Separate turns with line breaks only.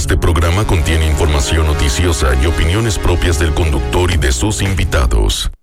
Este programa contiene información noticiosa y opiniones propias del conductor y de sus invitados.